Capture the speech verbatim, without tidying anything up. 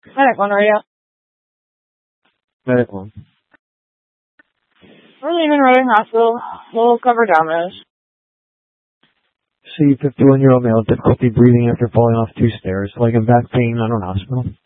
Medic one, radio. Medic one. We're leaving Reading Hospital. We'll cover Domino's. See, fifty-one-year-old male, difficulty breathing after falling off two stairs, leg and back pain, Unknown Hospital.